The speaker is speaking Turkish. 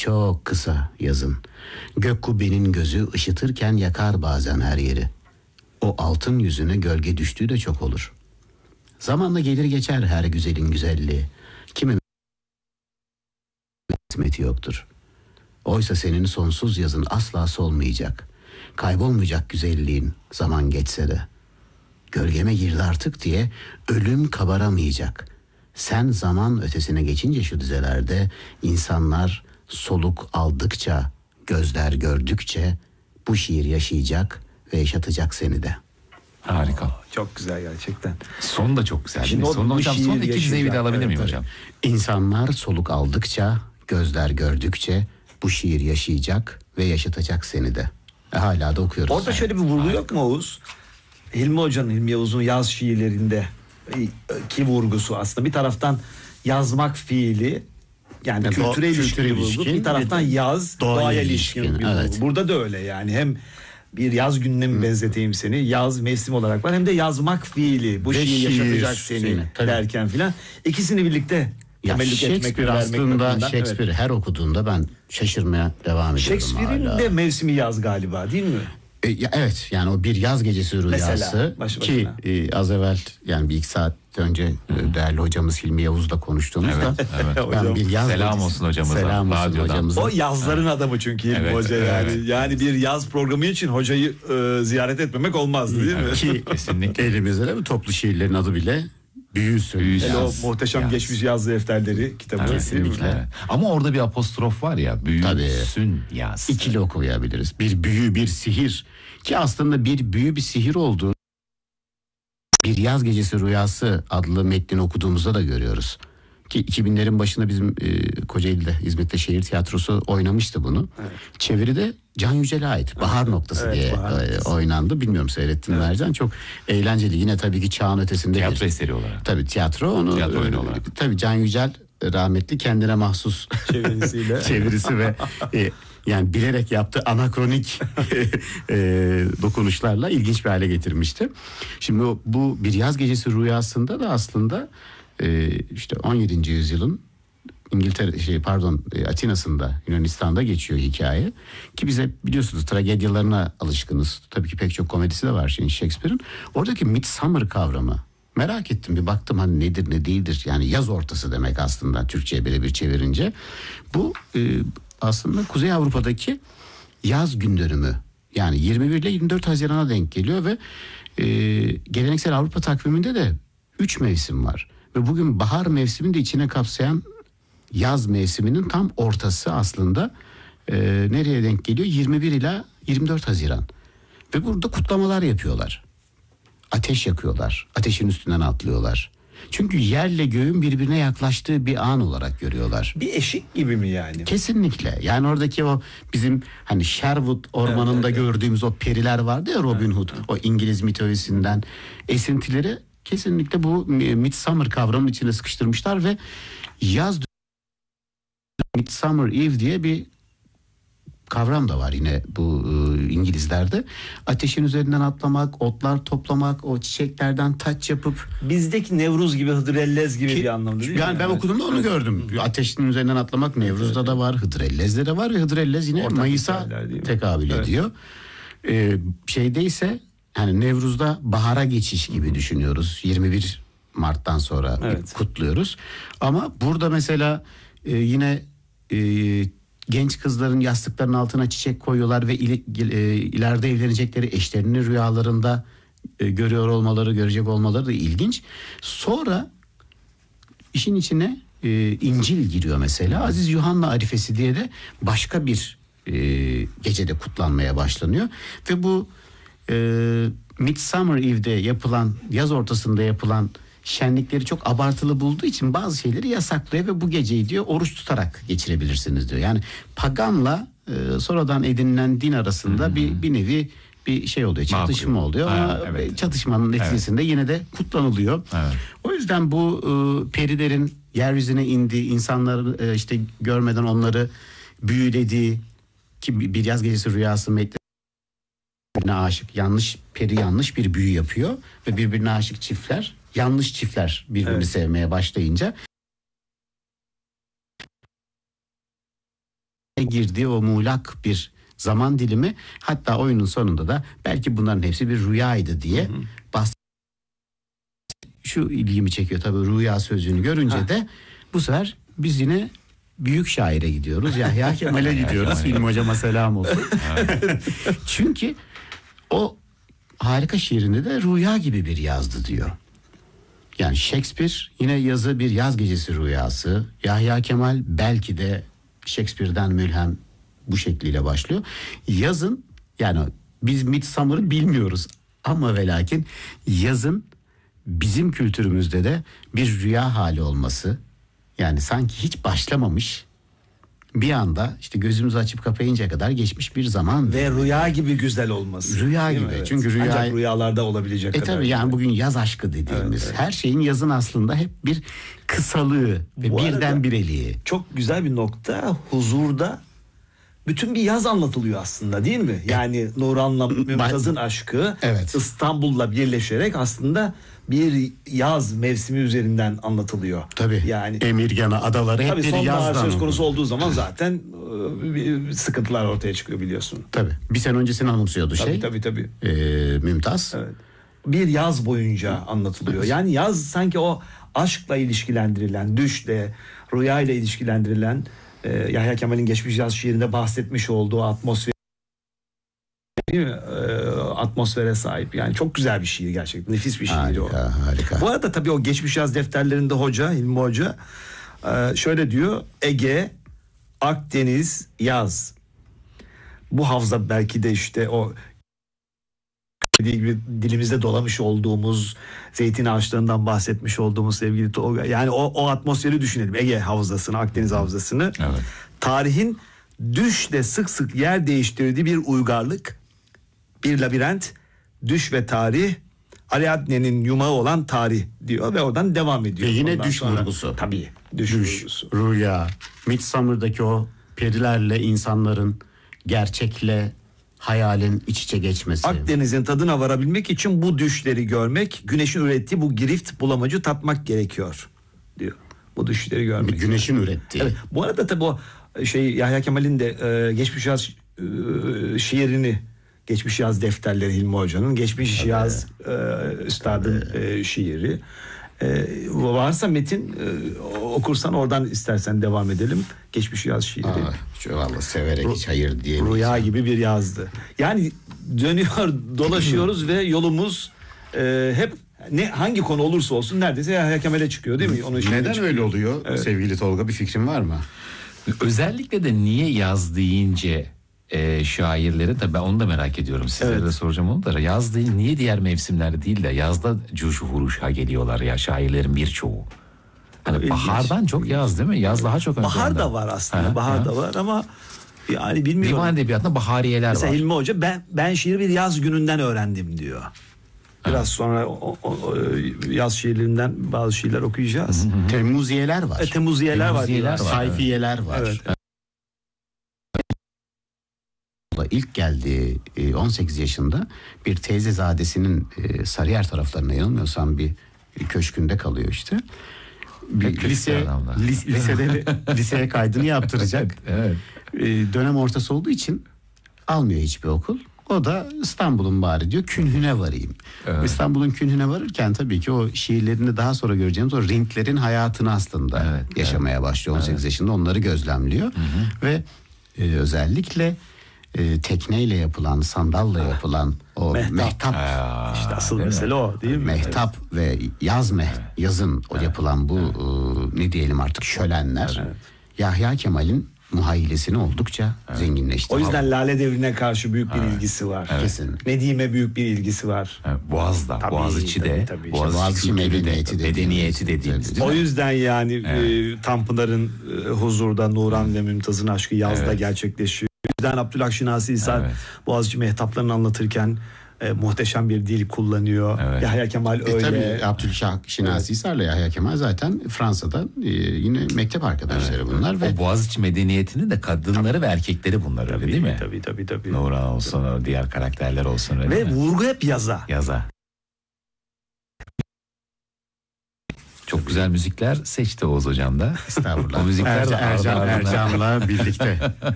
çok kısa yazın. Gök kubbenin gözü ışıtırken yakar bazen her yeri. O altın yüzüne gölge düştüğü de çok olur. Zamanla gelir geçer her güzelin güzelliği. Kimin hikmeti yoktur. Oysa senin sonsuz yazın asla solmayacak. Kaybolmayacak güzelliğin zaman geçse de. Gölgeme girdi artık diye ölüm kabaramayacak. Sen zaman ötesine geçince şu dizelerde insanlar soluk aldıkça, gözler gördükçe bu şiir yaşayacak ve yaşatacak seni de. Harika. Çok güzel gerçekten. Son da çok güzel. Şimdi Değil mi? Son bu hocam, şiir son iki dizeyi bir de yaşayacak. alabilir Evet, miyim evet. hocam? İnsanlar soluk aldıkça, gözler gördükçe bu şiir yaşayacak ve yaşatacak seni de. Hala da okuyoruz. Orada şöyle bir vurgu yok mu Oğuz? Hilmi Yavuz'un yaz şiirlerinde ki vurgusu aslında bir taraftan yazmak fiili, yani Yani kültüre ilişkin kültüre bir vurgu, ilişkin, bir taraftan yaz doğaya ilişkin bir vurgu. evet. Burada da öyle yani, hem bir yaz gününe mi benzeteyim seni, yaz mevsim olarak var, hem de yazmak fiili, bu Ve şiir şiir yaşatacak seni tabii. derken filan, ikisini birlikte Ya temellik etmek, Shakespeare vermek aslında bakımından, Shakespeare her okuduğunda ben şaşırmaya devam ediyorum Shakespeare'in hala. de mevsimi yaz galiba, değil mi? Evet, yani o bir yaz gecesi rüyası Mesela, başı ki az evvel, yani bir iki saat önce değerli hocamız Hilmi Yavuz'la konuştuğumuzda evet. ben bir yaz Selam gecesi- olsun hocamıza, selam olsun radyodan. hocamıza. O yazların adamı çünkü Hilmi Evet, Hoca evet. yani bir yaz programı için hocayı ziyaret etmemek olmazdı, değil mi? Ki Kesinlikle. elimizde de bu toplu şiirlerin adı bile Büyüsün. Büyüsün. Hele o Yaz, muhteşem yaz. geçmiş yaz defterleri kitabı. Evet, değil mi? kesinlikle. Evet. Ama orada bir apostrof var ya, büyüsün yaz. İkili okuyabiliriz. Bir büyü, bir sihir. Ki aslında bir büyü, bir sihir olduğu Bir Yaz Gecesi Rüyası adlı metnini okuduğumuzda da görüyoruz. Ki 2000'lerin başında bizim Kocaeli'de, İzmit'te şehir tiyatrosu oynamıştı bunu. Evet. Çeviride Can Yücel'e ait Bahar Noktası Evet, diye Bahar Noktası. oynandı. Bilmiyorum seyrettin mi Ercan? Çok eğlenceli. Yine tabii ki çağın ötesinde. Tiyatro eseri olarak. Tabii tiyatro onu. Tiyatro oyunu olarak. Tabii Can Yücel rahmetli kendine mahsus Çevirisiyle. çevirisi ve yani bilerek yaptığı anakronik dokunuşlarla ilginç bir hale getirmişti. Şimdi bu Bir Yaz Gecesi Rüyası'nda da aslında işte 17. yüzyılın İngiltere Atina'sında, Yunanistan'da geçiyor hikaye. Ki bize biliyorsunuz tragedyalarına alışkınız. Tabii ki pek çok komedisi de var şimdi Shakespeare'in. Oradaki midsummer kavramı, merak ettim, bir baktım hani nedir ne değildir. Yani yaz ortası demek aslında Türkçe'ye birebir çevirince. Bu aslında Kuzey Avrupa'daki yaz gün dönümü. Yani 21 ile 24 Haziran'a denk geliyor ve geleneksel Avrupa takviminde de 3 mevsim var. Ve bugün bahar mevsimini de içine kapsayan yaz mevsiminin tam ortası aslında nereye denk geliyor? 21 ila 24 Haziran. Ve burada kutlamalar yapıyorlar. Ateş yakıyorlar. Ateşin üstünden atlıyorlar. Çünkü yerle göğün birbirine yaklaştığı bir an olarak görüyorlar. Bir eşik gibi mi yani? Kesinlikle. Yani oradaki o bizim hani Sherwood ormanında gördüğümüz o periler vardı ya, Robin Hood. O İngiliz mitolojisinden esintileri kesinlikle bu Midsummer kavramının içine sıkıştırmışlar ve yaz Midsummer Eve diye bir kavram da var yine bu İngilizlerde. Ateşin üzerinden atlamak, otlar toplamak, o çiçeklerden taç yapıp. Bizdeki Nevruz gibi, Hıdrellez gibi bir anlamda değil mi? Yani ben okuduğumda onu gördüm. Ateşin üzerinden atlamak Nevruz'da da var, Hıdrellez'de de var ve Hıdrellez yine Ortak Mayıs'a hikayeler değil mi? tekabül ediyor. Şeyde ise hani Nevruz'da bahara geçiş gibi düşünüyoruz. 21 Mart'tan sonra kutluyoruz. Ama burada mesela yine genç kızların yastıklarının altına çiçek koyuyorlar ve ileride evlenecekleri eşlerini rüyalarında görüyor olmaları, görecek olmaları da ilginç. Sonra işin içine İncil giriyor mesela. Aziz Yuhanna Arifesi diye de başka bir gecede kutlanmaya başlanıyor. Ve bu Midsummer Eve'de yapılan, yaz ortasında yapılan şenlikleri çok abartılı bulduğu için bazı şeyleri yasaklıyor ve bu geceyi diyor oruç tutarak geçirebilirsiniz diyor. Yani paganla sonradan edinilen din arasında bir nevi bir şey oluyor, çatışma oluyor ama çatışmanın neticesinde yine de kutlanılıyor. Evet. O yüzden bu perilerin yeryüzüne indiği, insanları işte görmeden onları büyülediği, ki Bir Yaz Gecesi Rüyası metni aşık, peri yanlış bir büyü yapıyor ve birbirine aşık yanlış çiftler birbirini sevmeye başlayınca girdiği o muğlak bir zaman dilimi, hatta oyunun sonunda da belki bunların hepsi bir rüyaydı diye şu ilgimi çekiyor tabii, rüya sözcüğünü görünce de bu sefer biz yine büyük şaire gidiyoruz. Yahya Kemal'e gidiyoruz. Hilmi Hocama selam olsun. Çünkü o harika şiirinde de rüya gibi bir yazdı diyor. Yani Shakespeare yine yazı bir yaz gecesi rüyası. Yahya Kemal belki de Shakespeare'den mülhem bu şekliyle başlıyor. Yazın, yani biz Midsummer'ı bilmiyoruz ama ve lakin yazın bizim kültürümüzde de bir rüya hali olması, yani sanki hiç başlamamış, bir anda işte gözümüzü açıp kapayıncaya kadar geçmiş bir zaman. Ve rüya gibi güzel olması. Rüya Değil gibi. mi? Evet. Çünkü rüya... Ancak rüyalarda olabilecek kadar. Tabii yani bugün yaz aşkı dediğimiz her şeyin yazın aslında hep bir kısalığı ve Bu arada birdenbireliği. çok güzel bir nokta, huzurda bütün bir yaz anlatılıyor aslında, değil mi? Yani Nurhan'la Mümtaz'ın aşkı Evet. İstanbul'la birleşerek aslında bir yaz mevsimi üzerinden anlatılıyor. Tabii. Yani Emirgan'a adaları hep tabii bir sonbahar yazdan. söz konusu olduğu zaman zaten sıkıntılar ortaya çıkıyor, biliyorsun. Tabii. Bir sene öncesini anımsıyordu Tabii. Mümtaz. Evet. Bir yaz boyunca anlatılıyor. Yani yaz sanki o aşkla ilişkilendirilen, düşle, rüyayla ilişkilendirilen, Yahya Kemal'in geçmiş yaz şiirinde bahsetmiş olduğu atmosfer, değil mi? Atmosfere sahip. Yani çok güzel bir şiir gerçekten. Nefis bir şiir o. Harika. Bu arada tabii o geçmiş yaz defterlerinde Hilmi Hoca şöyle diyor: Ege, Akdeniz, yaz. Bu havza belki de işte o dediği gibi dilimizde dolamış olduğumuz zeytin ağaçlarından bahsetmiş olduğumuz sevgili Tolga. Yani o atmosferi düşünelim. Ege havzasını, Akdeniz havzasını. Evet. Tarihin düşle sık sık yer değiştirdiği bir uygarlık, bir labirent, düş ve tarih, Ariadne'nin yumağı olan tarih diyor ve oradan devam ediyor. Ve yine Ondan düş sonra- vurgusu. Tabii. Düş vurgusu. Rüya. Midsummer'daki o perilerle insanların gerçekle hayalin iç içe geçmesi. Akdeniz'in tadına varabilmek için bu düşleri görmek, güneşin ürettiği bu girift bulamacı tatmak gerekiyor diyor. Bu düşleri görmek. Bir güneşin ürettiği. Evet. Bu arada tabii o Yahya Kemal'in de geçmiş yaz şiirini, geçmiş yaz defterleri Hilmi Hoca'nın, geçmiş yaz üstadın şiiri. Varsa metin okursan oradan istersen devam edelim. Geçmiş yaz şiiri. Vallahi severek hiç hayır diyemeyiz. Rüya gibi bir yazdı. Yani dönüyor, dolaşıyoruz ve yolumuz hep hangi konu olursa olsun neredeyse Yahya Kemal'e çıkıyor, değil mi? Onun şiirine Neden çıkıyor. öyle oluyor sevgili Tolga, bir fikrin var mı? Özellikle de niye yaz deyince şairleri de, ben onu da merak ediyorum. Sizlere de soracağım onu da. Yaz değil, niye diğer mevsimlerde değil de yazda cuşu huruşa geliyorlar ya şairlerin birçoğu. Hani İlginç. bahardan çok yaz değil mi? Yaz daha çok ön Bahar planda. da var aslında. Ha, bahar ha. da var ama yani bilmiyorum. Divan edebiyatında bahariyeler Mesela var. Hilmi Hoca ben şiiri bir yaz gününden öğrendim diyor. Biraz sonra o yaz şiirlerinden bazı şiirler okuyacağız. Temmuziyeler var. Temmuziyeler var. Temmuziyeler var. Sayfiyeler var. Evet. İlk geldiği 18 yaşında bir teyzezadesinin Sarıyer taraflarına, yanılmıyorsam bir köşkünde kalıyor işte. Bir Klasik adamlar. liseye kaydını yaptıracak. Evet. Dönem ortası olduğu için almıyor hiçbir okul. O da İstanbul'un bari diyor, künhüne varayım. Evet. İstanbul'un künhüne varırken tabii ki o şiirlerinde daha sonra göreceğimiz o renklerin hayatını aslında yaşamaya başlıyor. 18 yaşında onları gözlemliyor. Ve özellikle tekneyle yapılan, sandalla yapılan o mehtap. İşte asıl mesele o, değil mi? Mehtap ve yazın o yapılan bu ne diyelim artık şölenler. Yahya Kemal'in muhayyilesini oldukça zenginleştirdi. O yüzden Lale Devri'ne karşı büyük bir ilgisi var. Kesin. Nedim'e büyük bir ilgisi var. Boğaz'da, Tabii, Boğaziçi de, tabii. Boğaziçi medeniyeti medeniyeti dediğimiz değil O mi? yüzden yani Tanpınar'ın huzurda Nurhan ve Mümtaz'ın aşkı yazda gerçekleşiyor. O yüzden Abdülhak Şinasi Hisar Boğaziçi mehtaplarını anlatırken muhteşem bir dil kullanıyor. Evet. Yahya Kemal öyle. Tabii Abdülhak Şinasi Hisar'la Yahya Kemal zaten Fransa'da yine mektep arkadaşları bunlar ve O Boğaziçi medeniyetinin de kadınları ve erkekleri bunlar öyle değil mi? Tabii. Nurhan olsun, diğer karakterler olsun öyle Ve mi? vurgu hep yaza. Yaza. Çok güzel müzikler seçti Oğuz Hocam da. estağfurullah. O müzikler de Ercan'la ardı ardına- birlikte.